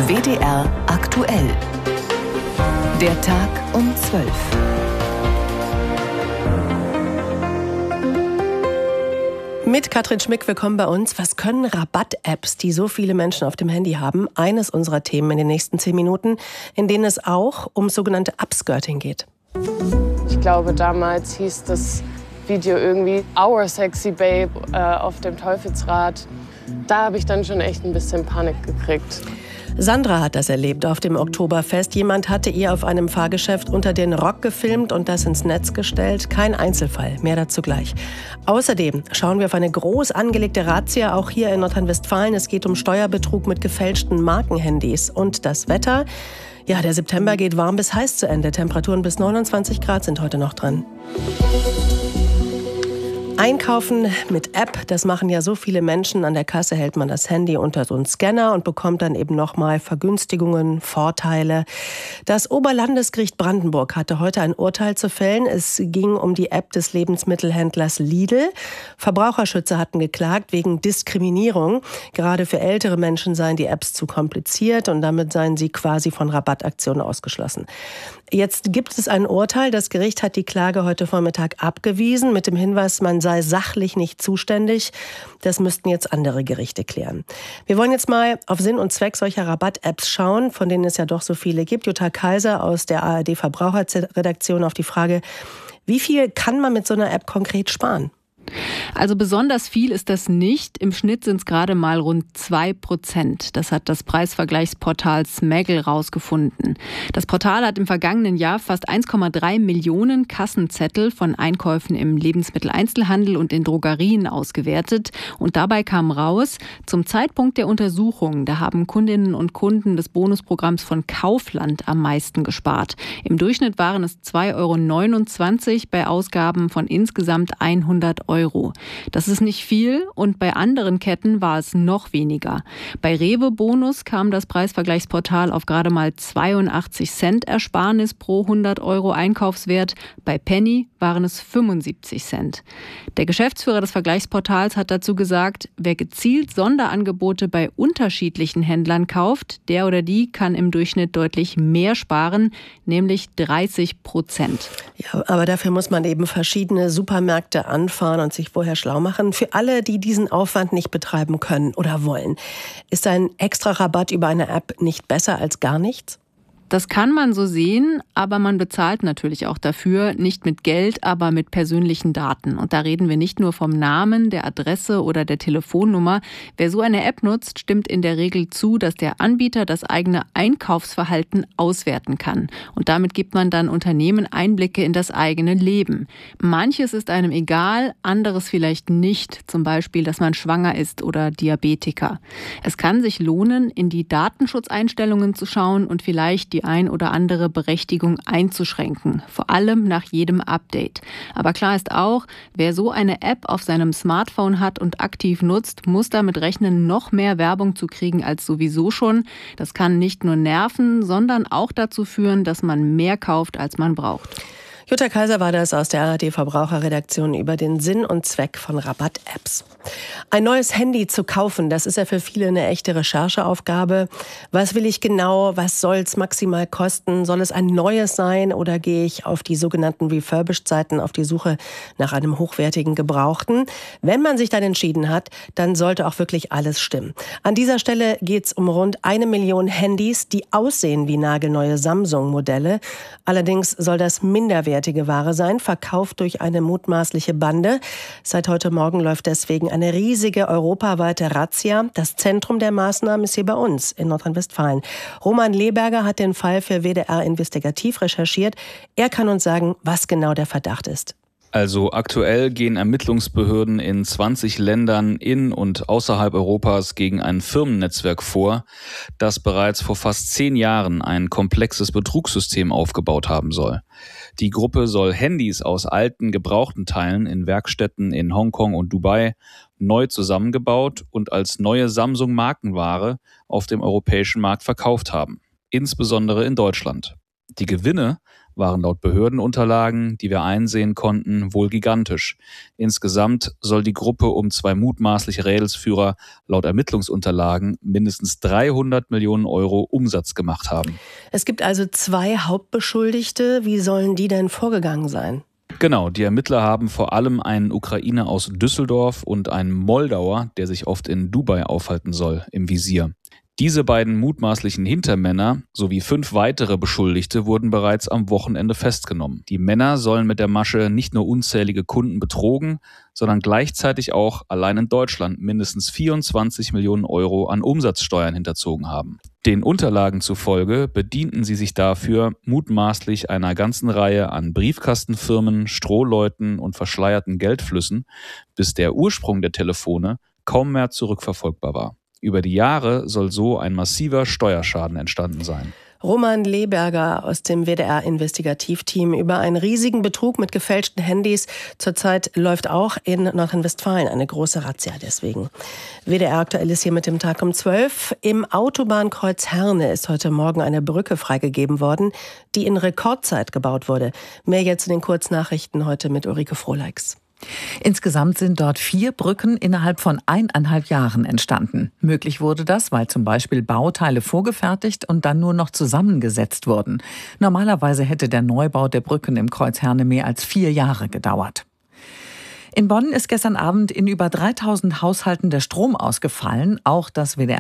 WDR aktuell. Der Tag um 12. Mit Katrin Schmick, willkommen bei uns. Was können Rabatt-Apps, die so viele Menschen auf dem Handy haben? Eines unserer Themen in den nächsten 10 Minuten, in denen es auch um sogenannte Upskirting geht. Ich glaube, damals hieß das Video irgendwie Our Sexy Babe auf dem Teufelsrad. Da habe ich dann schon echt ein bisschen Panik gekriegt. Sandra hat das erlebt auf dem Oktoberfest. Jemand hatte ihr auf einem Fahrgeschäft unter den Rock gefilmt und das ins Netz gestellt. Kein Einzelfall, mehr dazu gleich. Außerdem schauen wir auf eine groß angelegte Razzia, auch hier in Nordrhein-Westfalen. Es geht um Steuerbetrug mit gefälschten Markenhandys. Und das Wetter? Ja, der September geht warm bis heiß zu Ende. Temperaturen bis 29 Grad sind heute noch drin. Einkaufen mit App, das machen ja so viele Menschen. An der Kasse hält man das Handy unter so einen Scanner und bekommt dann eben nochmal Vergünstigungen, Vorteile. Das Oberlandesgericht Brandenburg hatte heute ein Urteil zu fällen. Es ging um die App des Lebensmittelhändlers Lidl. Verbraucherschützer hatten geklagt wegen Diskriminierung. Gerade für ältere Menschen seien die Apps zu kompliziert und damit seien sie quasi von Rabattaktionen ausgeschlossen. Jetzt gibt es ein Urteil. Das Gericht hat die Klage heute Vormittag abgewiesen mit dem Hinweis, man sei sachlich nicht zuständig. Das müssten jetzt andere Gerichte klären. Wir wollen jetzt mal auf Sinn und Zweck solcher Rabatt-Apps schauen, von denen es ja doch so viele gibt. Jutta Kaiser aus der ARD-Verbraucherredaktion auf die Frage, wie viel kann man mit so einer App konkret sparen? Also besonders viel ist das nicht. Im Schnitt sind es gerade mal rund 2%. Das hat das Preisvergleichsportal Smaggle rausgefunden. Das Portal hat im vergangenen Jahr fast 1,3 Millionen Kassenzettel von Einkäufen im Lebensmitteleinzelhandel und in Drogerien ausgewertet. Und dabei kam raus, zum Zeitpunkt der Untersuchung, da haben Kundinnen und Kunden des Bonusprogramms von Kaufland am meisten gespart. Im Durchschnitt waren es 2,29 € bei Ausgaben von insgesamt 100 €. Das ist nicht viel und bei anderen Ketten war es noch weniger. Bei Rewe Bonus kam das Preisvergleichsportal auf gerade mal 82 Cent Ersparnis pro 100 € Einkaufswert. Bei Penny waren es 75 Cent. Der Geschäftsführer des Vergleichsportals hat dazu gesagt, wer gezielt Sonderangebote bei unterschiedlichen Händlern kauft, der oder die kann im Durchschnitt deutlich mehr sparen, nämlich 30%. Ja, aber dafür muss man eben verschiedene Supermärkte anfahren und sich vorher schlau machen. Für alle, die diesen Aufwand nicht betreiben können oder wollen, ist ein extra Rabatt über eine App nicht besser als gar nichts? Das kann man so sehen, aber man bezahlt natürlich auch dafür, nicht mit Geld, aber mit persönlichen Daten. Und da reden wir nicht nur vom Namen, der Adresse oder der Telefonnummer. Wer so eine App nutzt, stimmt in der Regel zu, dass der Anbieter das eigene Einkaufsverhalten auswerten kann. Und damit gibt man dann Unternehmen Einblicke in das eigene Leben. Manches ist einem egal, anderes vielleicht nicht. Zum Beispiel, dass man schwanger ist oder Diabetiker. Es kann sich lohnen, in die Datenschutzeinstellungen zu schauen und vielleicht die ein oder andere Berechtigung einzuschränken, vor allem nach jedem Update. Aber klar ist auch, wer so eine App auf seinem Smartphone hat und aktiv nutzt, muss damit rechnen, noch mehr Werbung zu kriegen als sowieso schon. Das kann nicht nur nerven, sondern auch dazu führen, dass man mehr kauft, als man braucht. Jutta Kaiser war das aus der ARD-Verbraucherredaktion über den Sinn und Zweck von Rabatt-Apps. Ein neues Handy zu kaufen, das ist ja für viele eine echte Rechercheaufgabe. Was will ich genau? Was soll es maximal kosten? Soll es ein neues sein oder gehe ich auf die sogenannten Refurbished-Seiten auf die Suche nach einem hochwertigen Gebrauchten? Wenn man sich dann entschieden hat, dann sollte auch wirklich alles stimmen. An dieser Stelle geht es um rund 1 Million Handys, die aussehen wie nagelneue Samsung-Modelle. Allerdings soll das minderwertige Ware sein, verkauft durch eine mutmaßliche Bande. Seit heute Morgen läuft deswegen eine riesige europaweite Razzia. Das Zentrum der Maßnahmen ist hier bei uns in Nordrhein-Westfalen. Roman Leberger hat den Fall für WDR investigativ recherchiert. Er kann uns sagen, was genau der Verdacht ist. Also aktuell gehen Ermittlungsbehörden in 20 Ländern in und außerhalb Europas gegen ein Firmennetzwerk vor, das bereits vor fast 10 Jahren ein komplexes Betrugssystem aufgebaut haben soll. Die Gruppe soll Handys aus alten, gebrauchten Teilen in Werkstätten in Hongkong und Dubai neu zusammengebaut und als neue Samsung-Markenware auf dem europäischen Markt verkauft haben, insbesondere in Deutschland. Die Gewinne waren laut Behördenunterlagen, die wir einsehen konnten, wohl gigantisch. Insgesamt soll die Gruppe um 2 mutmaßliche Rädelsführer laut Ermittlungsunterlagen mindestens 300 Millionen Euro Umsatz gemacht haben. Es gibt also 2 Hauptbeschuldigte. Wie sollen die denn vorgegangen sein? Genau, die Ermittler haben vor allem einen Ukrainer aus Düsseldorf und einen Moldauer, der sich oft in Dubai aufhalten soll, im Visier. Diese beiden mutmaßlichen Hintermänner sowie 5 weitere Beschuldigte wurden bereits am Wochenende festgenommen. Die Männer sollen mit der Masche nicht nur unzählige Kunden betrogen, sondern gleichzeitig auch allein in Deutschland mindestens 24 Millionen Euro an Umsatzsteuern hinterzogen haben. Den Unterlagen zufolge bedienten sie sich dafür mutmaßlich einer ganzen Reihe an Briefkastenfirmen, Strohleuten und verschleierten Geldflüssen, bis der Ursprung der Telefone kaum mehr zurückverfolgbar war. Über die Jahre soll so ein massiver Steuerschaden entstanden sein. Roman Leberger aus dem WDR-Investigativteam über einen riesigen Betrug mit gefälschten Handys. Zurzeit läuft auch in Nordrhein-Westfalen eine große Razzia deswegen. WDR aktuell ist hier mit dem Tag um 12. Im Autobahnkreuz Herne ist heute Morgen eine Brücke freigegeben worden, die in Rekordzeit gebaut wurde. Mehr jetzt in den Kurznachrichten heute mit Ulrike Frohleix. Insgesamt sind dort 4 Brücken innerhalb von 1,5 Jahren entstanden. Möglich wurde das, weil zum Beispiel Bauteile vorgefertigt und dann nur noch zusammengesetzt wurden. Normalerweise hätte der Neubau der Brücken im Kreuz Herne mehr als 4 Jahre gedauert. In Bonn ist gestern Abend in über 3000 Haushalten der Strom ausgefallen. Auch das WDR